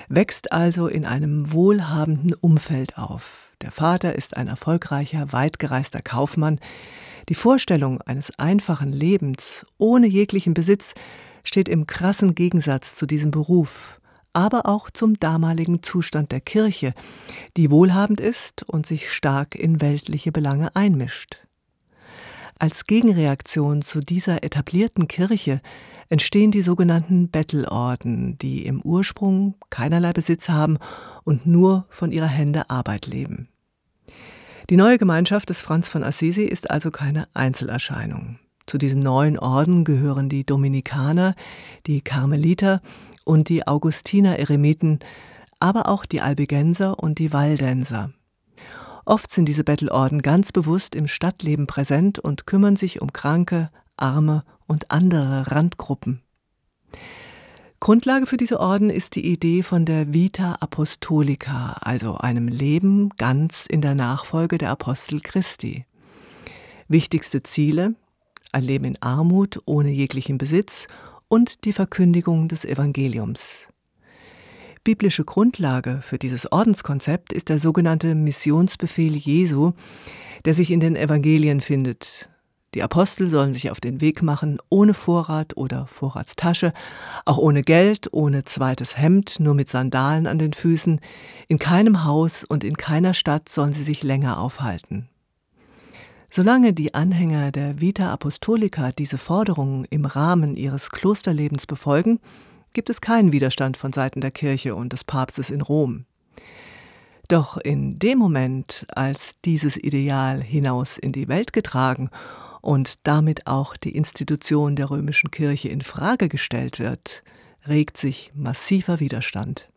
wächst also in einem wohlhabenden Umfeld auf. Der Vater ist ein erfolgreicher, weitgereister Kaufmann. Die Vorstellung eines einfachen Lebens ohne jeglichen Besitz steht im krassen Gegensatz zu diesem Beruf, aber auch zum damaligen Zustand der Kirche, die wohlhabend ist und sich stark in weltliche Belange einmischt. Als Gegenreaktion zu dieser etablierten Kirche entstehen die sogenannten Bettelorden, die im Ursprung keinerlei Besitz haben und nur von ihrer Hände Arbeit leben. Die neue Gemeinschaft des Franz von Assisi ist also keine Einzelerscheinung. Zu diesen neuen Orden gehören die Dominikaner, die Karmeliter und die Augustiner-Eremiten, aber auch die Albigenser und die Waldenser. Oft sind diese Bettelorden ganz bewusst im Stadtleben präsent und kümmern sich um Kranke, Arme und andere Randgruppen. Grundlage für diese Orden ist die Idee von der Vita Apostolica, also einem Leben ganz in der Nachfolge der Apostel Christi. Wichtigste Ziele: ein Leben in Armut, ohne jeglichen Besitz und die Verkündigung des Evangeliums. Biblische Grundlage für dieses Ordenskonzept ist der sogenannte Missionsbefehl Jesu, der sich in den Evangelien findet. Die Apostel sollen sich auf den Weg machen, ohne Vorrat oder Vorratstasche, auch ohne Geld, ohne zweites Hemd, nur mit Sandalen an den Füßen. In keinem Haus und in keiner Stadt sollen sie sich länger aufhalten. Solange die Anhänger der Vita Apostolica diese Forderungen im Rahmen ihres Klosterlebens befolgen, gibt es keinen Widerstand von Seiten der Kirche und des Papstes in Rom. Doch in dem Moment, als dieses Ideal hinaus in die Welt getragen und damit auch die Institution der römischen Kirche in Frage gestellt wird, regt sich massiver Widerstand.